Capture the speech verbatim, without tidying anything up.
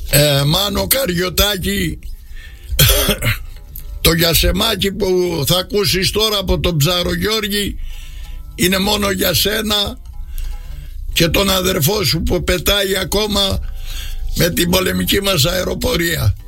ε, Μάνο Καριωτάκη, το γιασεμάκι που θα ακούσεις τώρα από τον Ψαρογιώργη είναι μόνο για σένα και τον αδερφό σου που πετάει ακόμα με την πολεμική μας αεροπορία.